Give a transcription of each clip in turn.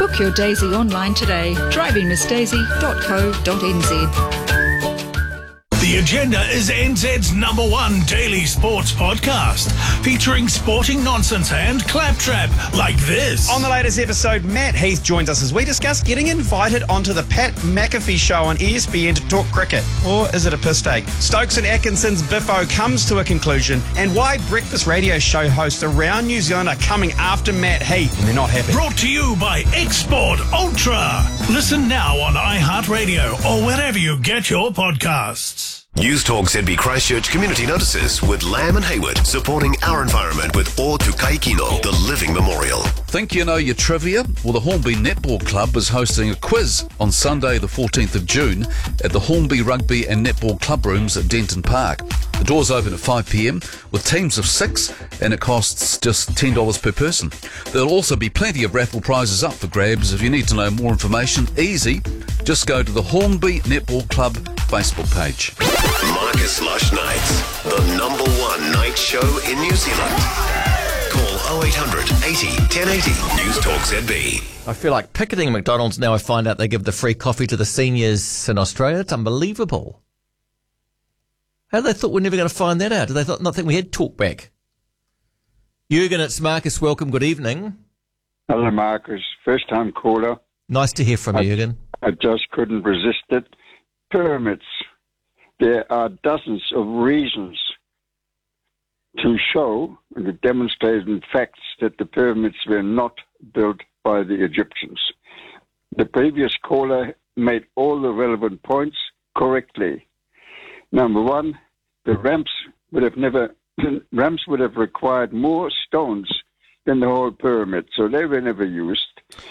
Book your Daisy online today. drivingmissdaisy.co.nz. The Agenda is NZ's #1 daily sports podcast, featuring sporting nonsense and claptrap like this. On the latest episode, Matt Heath joins us as we discuss getting invited onto the Pat McAfee show on ESPN to talk cricket. Or is it a piss take? Stokes and Atkinson's Biffo comes to a conclusion, and why breakfast radio show hosts around New Zealand are coming after Matt Heath and they're not happy. Brought to you by Export Ultra. Listen now on iHeartRadio or wherever you get your podcasts. News Talk ZB Christchurch Community Notices with Lamb and Hayward, supporting our environment with O Tukai Kino, the Living Memorial. Think you know your trivia? Well, the Hornby Netball Club is hosting a quiz on Sunday the 14th of June at the Hornby Rugby and Netball Club Rooms at Denton Park. The doors open at 5 p.m. with teams of 6 and it costs just $10 per person. There'll also be plenty of raffle prizes up for grabs. If you need to know more information, easy. Just go to the Hornby Netball Club Facebook page. Marcus Lush Nights, the #1 night show in New Zealand. Call 0800 80 1080 News Talk ZB. I feel like picketing McDonald's now I find out they give the free coffee to the seniors in Australia. It's unbelievable. How they thought we're never going to find that out? Did they not think we had talkback? Jürgen, it's Marcus. Welcome. Good evening. Hello, Marcus. First time caller. Nice to hear from you, Jürgen. I just couldn't resist it. Pyramids. There are dozens of reasons to show and to demonstrate in facts that the pyramids were not built by the Egyptians. The previous caller made all the relevant points correctly. Number one, the ramps would have required more stones than the whole pyramid, so they were never used.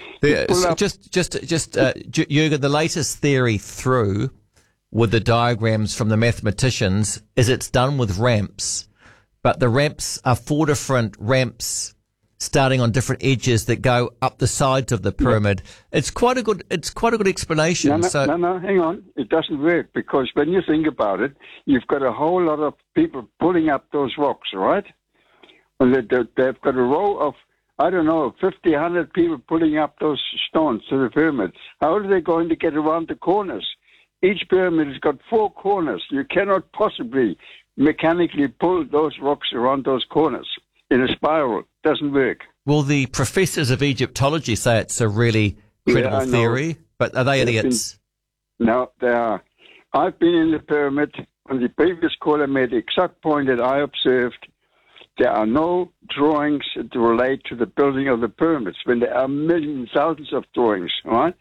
Jürgen, the latest theory through with the diagrams from the mathematicians is it's done with ramps, but the ramps are 4 different ramps starting on different edges that go up the sides of the pyramid. It's quite a good explanation. No, hang on. It doesn't work, because when you think about it, you've got a whole lot of people pulling up those rocks, right? And they've got a row of, 50, 100 people pulling up those stones to the pyramid. How are they going to get around the corners? Each pyramid has got 4 corners. You cannot possibly mechanically pull those rocks around those corners in a spiral. Doesn't work. Well, the professors of Egyptology say it's a really credible theory, but are they idiots? No, they are. I've been in the pyramid, and the previous caller made the exact point that I observed. There are no drawings to relate to the building of the pyramids, when there are millions, thousands of drawings, right?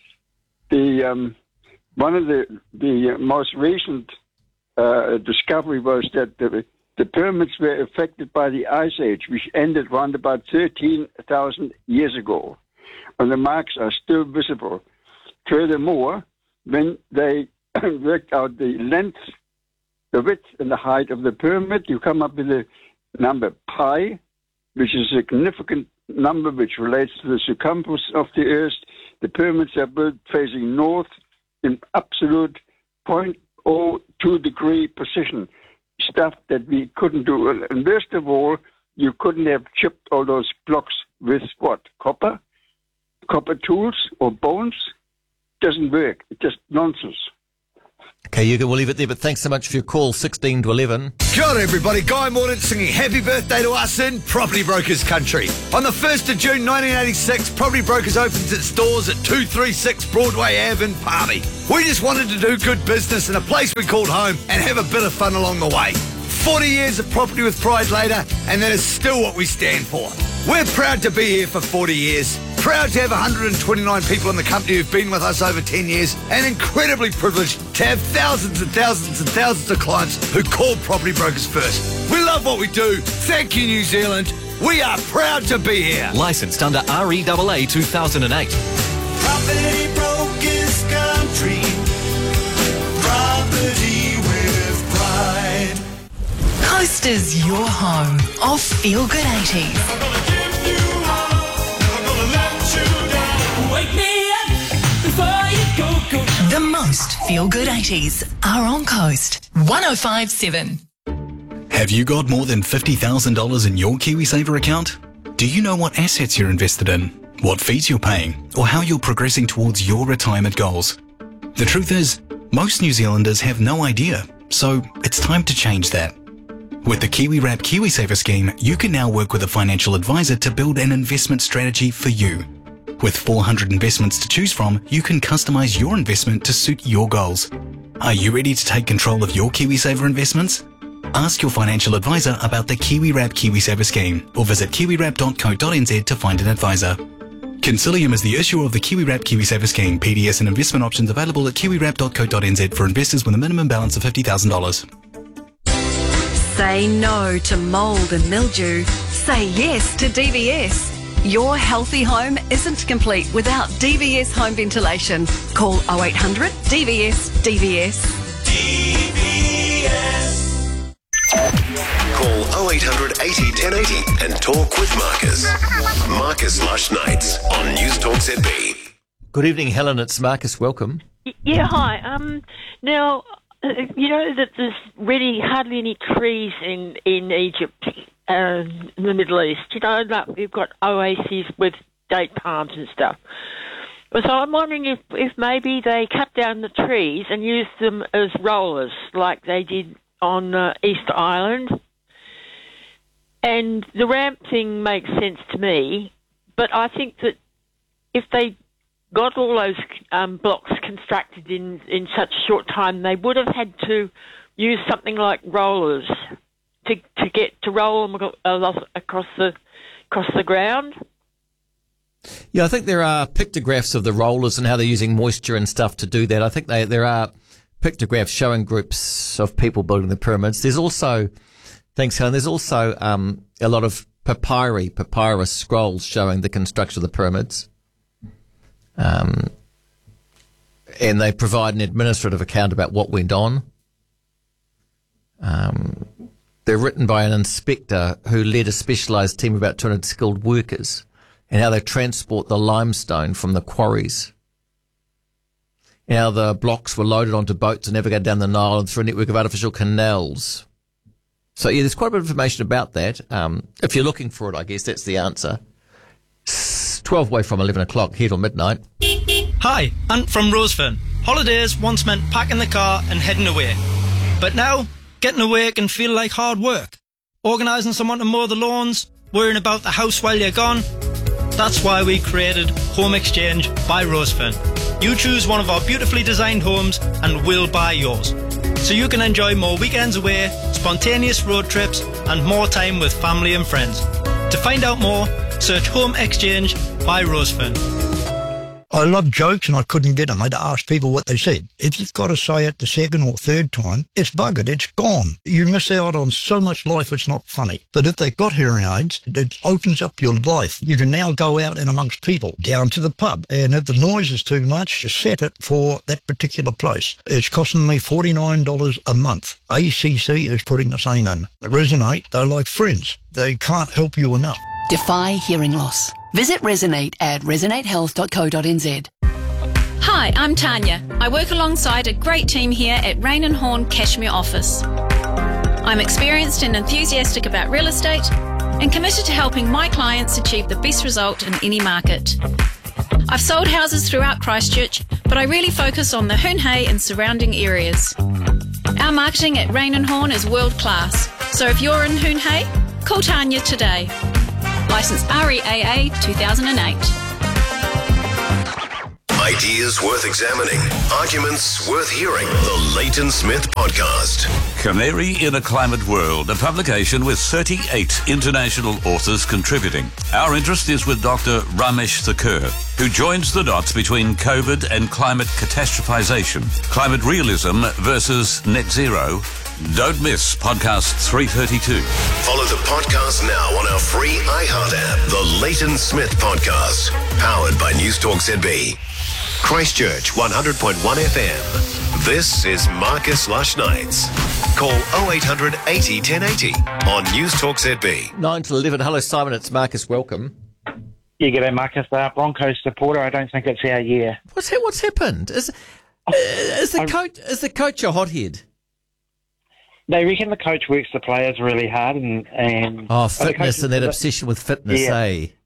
One of the most recent discovery was that the pyramids were affected by the Ice Age, which ended around about 13,000 years ago, and the marks are still visible. Furthermore, when they worked out the length, the width, and the height of the pyramid, you come up with the number pi, which is a significant number which relates to the circumference of the Earth. The pyramids are built facing north in absolute 0.02 degree precision, stuff that we couldn't do. And worst of all, you couldn't have chipped all those blocks with what? Copper tools or bones? Doesn't work. It's just nonsense. Okay, Jürgen, we'll leave it there, but thanks so much for your call, 16 to 11. Kia ora, everybody. Guy Mordaunt singing happy birthday to us in Property Brokers country. On the 1st of June 1986, Property Brokers opens its doors at 236 Broadway Ave in Palmy. We just wanted to do good business in a place we called home and have a bit of fun along the way. 40 years of property with pride later, and that is still what we stand for. We're proud to be here for 40 years. Proud to have 129 people in the company who've been with us over 10 years, and incredibly privileged to have thousands and thousands and thousands of clients who call Property Brokers first. We love what we do. Thank you, New Zealand. We are proud to be here. Licensed under REAA 2008. Property Brokers country. Property with pride. Coast is your home of Feel Good 80s. Wake me up before you go. The most Feel Good 80s are on Coast 105.7. Have you got more than $50,000 in your KiwiSaver account? Do you know what assets you're invested in? what fees you're paying, or how you're progressing towards your retirement goals. The truth is, most New Zealanders have no idea, so it's time to change that. With the KiwiWrap KiwiSaver scheme, you can now work with a financial advisor to build an investment strategy for you. With 400 investments to choose from, you can customize your investment to suit your goals. Are you ready to take control of your KiwiSaver investments? Ask your financial advisor about the KiwiWrap KiwiSaver scheme or visit kiwiwrap.co.nz to find an advisor. Consilium is the issuer of the KiwiWrap KiwiSaver scheme. PDS and investment options available at kiwiwrap.co.nz for investors with a minimum balance of $50,000. Say no to mould and mildew. Say yes to DVS. Your healthy home isn't complete without DVS home ventilation. Call 0800 DVS DVS. DVS. Call 0800 80 1080 and talk with Marcus. Marcus Lush Nights on News Talk ZB. Good evening, Helen. It's Marcus. Welcome. Yeah, hi. Now, you know that there's really hardly any trees in Egypt, in the Middle East. You know, like you've got oases with date palms and stuff. So I'm wondering if maybe they cut down the trees and use them as rollers like they did on Easter Island. And the ramp thing makes sense to me, but I think that if they got all those blocks constructed in such a short time, they would have had to use something like rollers to roll them across the ground. Yeah, I think there are pictographs of the rollers and how they're using moisture and stuff to do that. I think there are pictographs showing groups of people building the pyramids. There's also, thanks Helen, there's also a lot of papyrus scrolls showing the construction of the pyramids. And they provide an administrative account about what went on. They're written by an inspector who led a specialised team of about 200 skilled workers and how they transport the limestone from the quarries. And how the blocks were loaded onto boats and navigated down the Nile and through a network of artificial canals. So, yeah, there's quite a bit of information about that. If you're looking for it, I guess that's the answer. 12 away from 11 o'clock, here till midnight. Hi, Ant from Rosefern. Holidays once meant packing the car and heading away. But now, getting away can feel like hard work. Organising someone to mow the lawns, worrying about the house while you're gone. That's why we created Home Exchange by Rosefern. You choose one of our beautifully designed homes and we'll buy yours. So you can enjoy more weekends away, spontaneous road trips and more time with family and friends. To find out more, search Home Exchange by Rosefern. I love jokes and I couldn't get them. I had to ask people what they said. If you've got to say it the second or third time, it's buggered, it's gone. You miss out on so much life, it's not funny. But if they've got hearing aids, it opens up your life. You can now go out and amongst people, down to the pub. And if the noise is too much, just set it for that particular place. It's costing me $49 a month. ACC is putting the same in. Resonate, they're like friends. They can't help you enough. Defy hearing loss. Visit Resonate at resonatehealth.co.nz. Hi, I'm Tanya. I work alongside a great team here at Rain and Horn Cashmere Office. I'm experienced and enthusiastic about real estate and committed to helping my clients achieve the best result in any market. I've sold houses throughout Christchurch, but I really focus on the Hoon Hay and surrounding areas. Our marketing at Rain and Horn is world class, so if you're in Hoon Hay, call Tanya today. Licence REAA 2008. Ideas worth examining. Arguments worth hearing. The Leighton Smith Podcast. Canary in a Climate World, a publication with 38 international authors contributing. Our interest is with Dr. Ramesh Thakur, who joins the dots between COVID and climate catastrophization, climate realism versus net zero. Don't miss podcast 332. Follow the podcast now on our free iHeart app. The Leighton Smith Podcast. Powered by News Talk ZB. Christchurch 100.1 FM. This is Marcus Lush Nights. Call 0800 80 1080 on News Talk ZB. 9 to 11. Hello, Simon. It's Marcus. Welcome. Yeah, g'day, Marcus. Broncos supporter. I don't think it's our year. What's happened? Is the coach a hothead? They reckon the coach works the players really hard and fitness and that obsession with fitness, yeah. eh?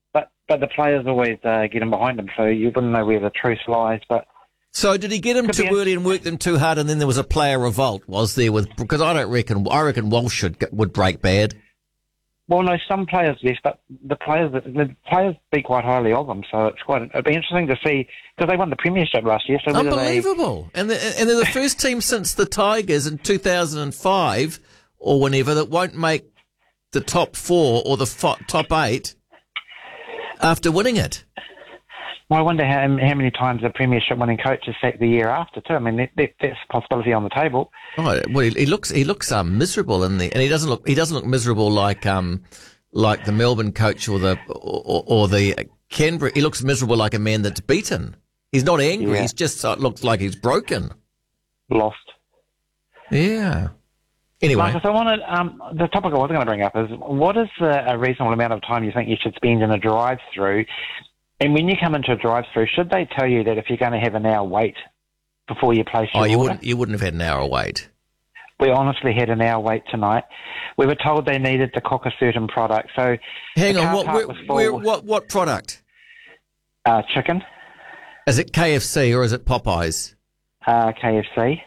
but the players always get in behind him, so you wouldn't know where the truth lies. But So did he get him too early and work them too hard, and then there was a player revolt? Was there because I reckon Walsh would break bad. Well, no, some players yes, but the players speak quite highly of them, so it'd be interesting to see because they won the premiership last year. So Unbelievable, and they're the first team since the Tigers in 2005 or whenever that won't make the top 4 or the top 8 after winning it. Well, I wonder how many times a premiership winning coach has sacked the year after too. I mean, that's a possibility on the table. Oh, well, he looks miserable and he doesn't look miserable like the Melbourne coach or the Canberra. He looks miserable like a man that's beaten. He's not angry. Yeah. He's just looks like he's broken. Lost. Yeah. Anyway, Marcus, I wanted the topic I was going to bring up is what is a reasonable amount of time you think you should spend in a drive-through? And when you come into a drive-through, should they tell you that if you're going to have an hour wait before you place your order? You wouldn't have had an hour wait. We honestly had an hour wait tonight. We were told they needed to cook a certain product. So hang on, what product? Chicken. Is it KFC or is it Popeyes? KFC.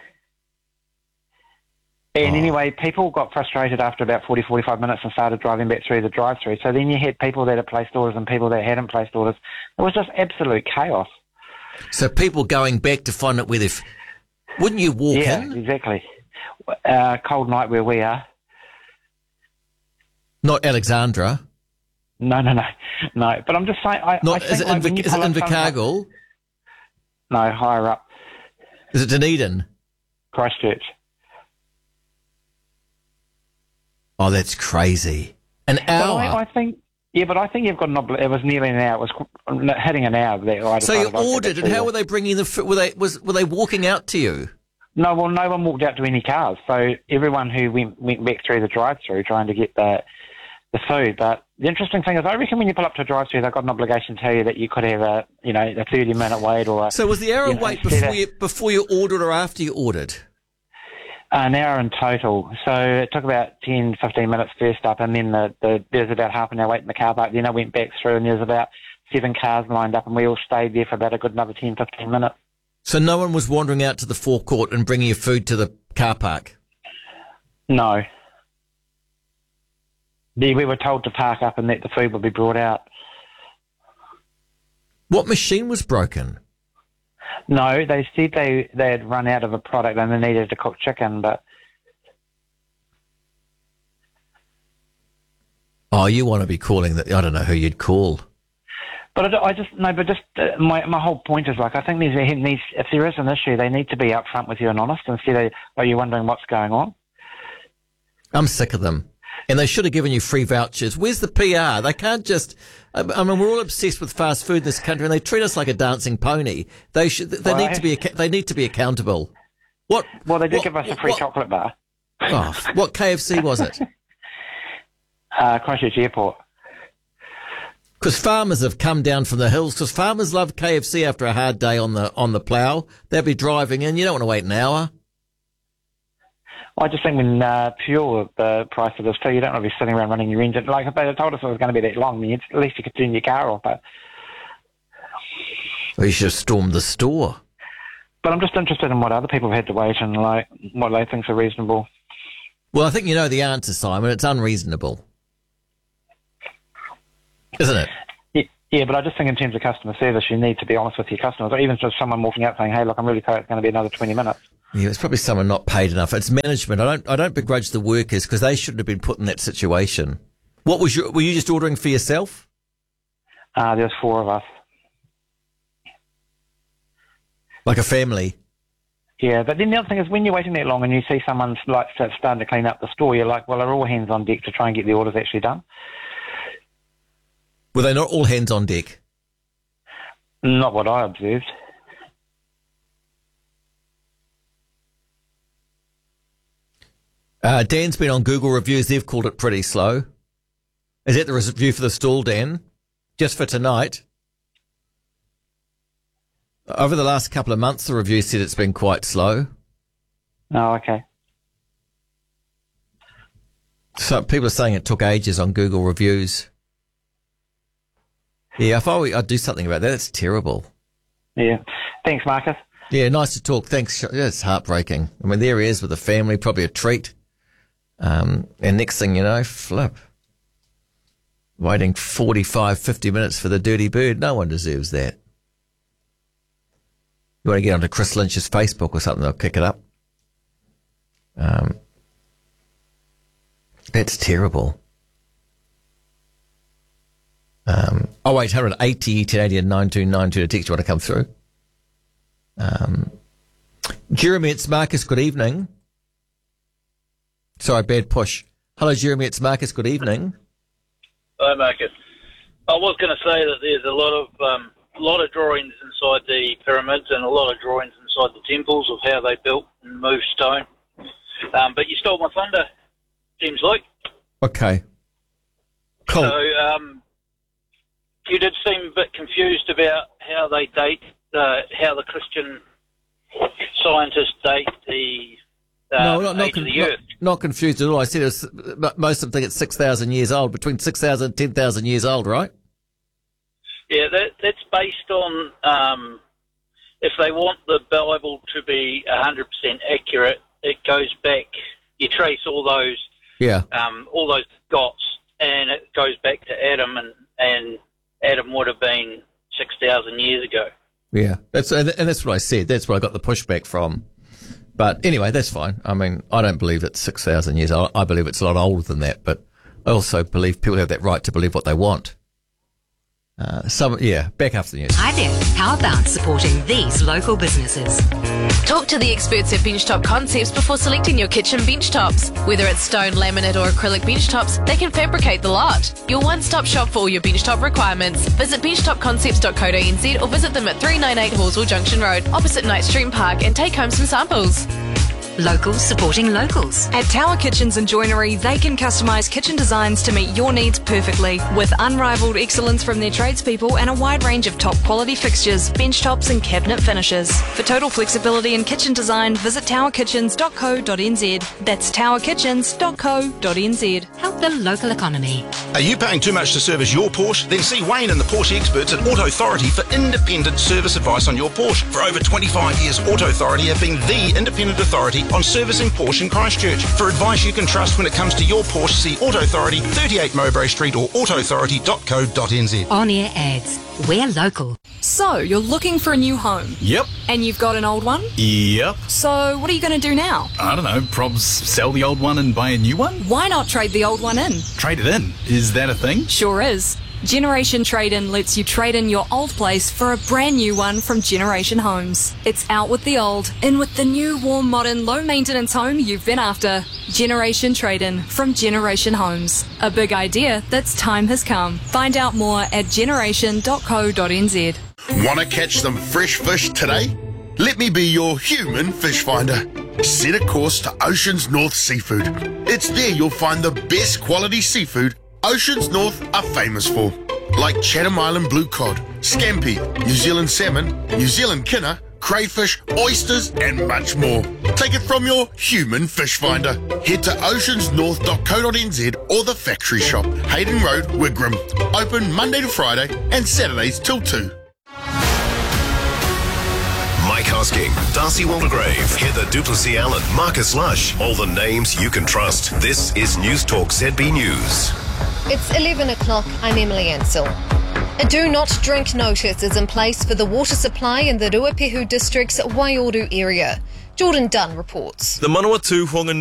And anyway, people got frustrated after about 40, 45 minutes and started driving back through the drive-through. So then you had people that had placed orders and people that hadn't placed orders. It was just absolute chaos. So people going back to find out where they've... Wouldn't you walk in? Yeah, exactly. Cold night where we are. Not Alexandra. No. But I'm just saying... Is it Invercargill? No, higher up. Is it Dunedin? Christchurch. Oh, that's crazy. An hour? I think you've got an obligation. It was nearly an hour. It was hitting an hour there. So you ordered, and how were they bringing the food? Were they walking out to you? No, well, no one walked out to any cars. So everyone who went back through the drive-through trying to get the food. But the interesting thing is, I reckon when you pull up to a drive-through, they've got an obligation to tell you that you could have a 30-minute wait or. So was the hour wait before you ordered or after you ordered? An hour in total. So it took about 10, 15 minutes first up, and then there's about half an hour wait in the car park. Then I went back through, and there's about 7 cars lined up, and we all stayed there for about a good another 10, 15 minutes. So no one was wandering out to the forecourt and bringing your food to the car park? No. We were told to park up and that the food would be brought out. What machine was broken? No, they said they had run out of a product and they needed to cook chicken, but... Oh, you want to be calling that? I don't know who you'd call. But my whole point is, like, I think if there is an issue, they need to be upfront with you and honest instead of, are you wondering what's going on? I'm sick of them. And they should have given you free vouchers. Where's the PR? They can't just... I mean, we're all obsessed with fast food in this country, and they treat us like a dancing pony. They need to be accountable. What? Well, they did give us a free chocolate bar. Oh, what KFC was it? Christchurch Airport. Because farmers have come down from the hills. Because farmers love KFC after a hard day on the plough. They'll be driving in. You don't want to wait an hour. I just think when fuel, the price of this too, you don't want to be sitting around running your engine. Like, if they had told us it was going to be that long, then at least you could turn your car off. But well, you should have stormed the store. But I'm just interested in what other people have had to wait and, like, what they think are reasonable. Well, I think you know the answer, Simon. It's unreasonable. Isn't it? Yeah, but I just think in terms of customer service, you need to be honest with your customers. Or even just someone walking out saying, hey, look, I'm really sorry, it's going to be another 20 minutes. Yeah, it's probably someone not paid enough. It's management. I don't begrudge the workers because they shouldn't have been put in that situation. Were you just ordering for yourself? There's 4 of us. Like a family? Yeah, but then the other thing is when you're waiting that long and you see someone like starting to clean up the store, you're like, well, are all hands on deck to try and get the orders actually done? Were they not all hands on deck? Not what I observed. Dan's been on Google reviews. They've called it pretty slow. Is that the review for the stall, Dan? Just for tonight? Over the last couple of months, the review said it's been quite slow. Oh, okay. So people are saying it took ages on Google reviews. Yeah, if I'd do something about that. It's terrible. Yeah. Thanks, Marcus. Yeah, nice to talk. Thanks. Yeah, it's heartbreaking. I mean, there he is with a family, probably a treat. And next thing you know, flip. Waiting 45, 50 minutes for the dirty bird. No one deserves that. You want to get onto Chris Lynch's Facebook or something, they'll kick it up. That's terrible. 0880 1080 9292 to text you want to come through. Jeremy, it's Marcus. Good evening. Sorry, bad push. Hello, Jeremy, it's Marcus. Good evening. Hi, Marcus. I was going to say that there's a lot of drawings inside the pyramids and a lot of drawings inside the temples of how they built and moved stone. But you stole my thunder, seems like. Okay. Cool. So you did seem a bit confused about how they date, how the Christian scientists date the age of the Earth. Not confused at all. I said most of them think it's 6,000 years old, between 6,000 and 10,000 years old, right? Yeah, that's based on if they want the Bible to be 100% accurate, it goes back. You trace all those dots, and it goes back to Adam, and Adam would have been 6,000 years ago. Yeah, that's what I said. That's where I got the pushback from. But anyway, that's fine. I mean, I don't believe it's 6,000 years old. I believe it's a lot older than that. But I also believe people have that right to believe what they want. Back after the news. Hi there. How about supporting these local businesses? Talk to the experts at Benchtop Concepts before selecting your kitchen bench tops. Whether it's stone, laminate or acrylic bench tops, they can fabricate the lot. Your one-stop shop for all your bench top requirements. Visit benchtopconcepts.co.nz or visit them at 398 Horswell Junction Road, opposite Knight Stream Park, and take home some samples. Locals supporting locals. At Tower Kitchens and Joinery, they can customise kitchen designs to meet your needs perfectly, with unrivaled excellence from their tradespeople and a wide range of top quality fixtures, bench tops and cabinet finishes. For total flexibility in kitchen design, visit towerkitchens.co.nz. That's towerkitchens.co.nz. Help the local economy. Are you paying too much to service your Porsche? Then see Wayne and the Porsche experts at Auto Authority for independent service advice on your Porsche. For over 25 years, Auto Authority have been the independent authority on servicing Porsche in Christchurch. For advice you can trust when it comes to your Porsche, see Auto Authority, 38 Mowbray Street or autoauthority.co.nz. On-air ads. We're local. So, you're looking for a new home? Yep. And you've got an old one? Yep. So, what are you going to do now? I don't know, probs sell the old one and buy a new one? Why not trade the old one in? Trade it in? Is that a thing? Sure is. Generation Trade-In lets you trade in your old place for a brand new one from Generation Homes. It's out with the old, in with the new, warm, modern, low-maintenance home you've been after. Generation Trade-In from Generation Homes. A big idea that's time has come. Find out more at generation.co.nz. Want to catch some fresh fish today? Let me be your human fish finder. Set a course to Oceans North Seafood. It's there you'll find the best quality seafood Oceans North are famous for, like Chatham Island blue cod, scampi, New Zealand salmon, New Zealand kinner, crayfish, oysters, and much more. Take it from your human fish finder. Head to oceansnorth.co.nz or the factory shop, Hayden Road, Wigram. Open Monday to Friday and Saturdays till 2. Mike Hosking, Darcy Waldegrave, Heather Duplessis Allen, Marcus Lush, all the names you can trust. This is News Talk ZB News. It's 11 o'clock. I'm Emily Ansell. A do not drink notice is in place for the water supply in the Ruapehu district's Waioru area. Jordan Dunn reports. The Manawatu Whangan